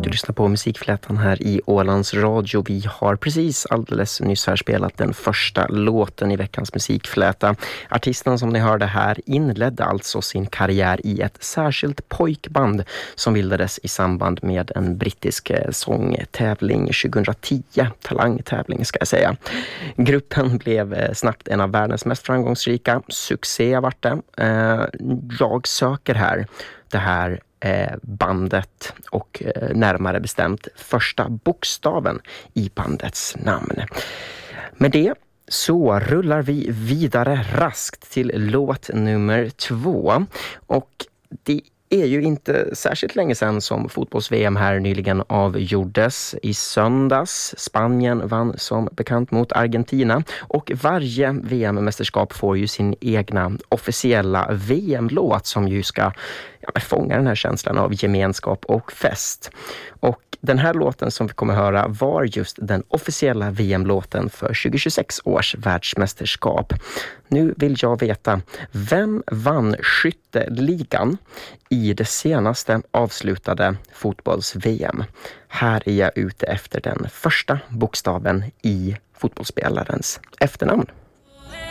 Du lyssnar på Musikflätan här i Ålands Radio. Vi har precis alldeles nyss här spelat den första låten i veckans Musikfläta. Artisten som ni hörde här inledde alltså sin karriär i ett särskilt pojkband som bildades i samband med en brittisk sångtävling 2010. Talangtävling ska jag säga. Gruppen blev snabbt en av världens mest framgångsrika. Succé vart det. Jag söker här det här bandet och närmare bestämt första bokstaven i bandets namn. Med det så rullar vi vidare raskt till låt nummer 2 och det är ju inte särskilt länge sedan som fotbolls-VM här nyligen avgjordes i söndags. Spanien vann som bekant mot Argentina och varje VM-mästerskap får ju sin egna officiella VM-låt som ju ska fånga den här känslan av gemenskap och fest. Och den här låten som vi kommer höra var just den officiella VM-låten för 2026 års världsmästerskap. Nu vill jag veta, vem vann skytteligan i det senaste avslutade fotbolls-VM? Här är jag ute efter den första bokstaven i fotbollsspelarens efternamn.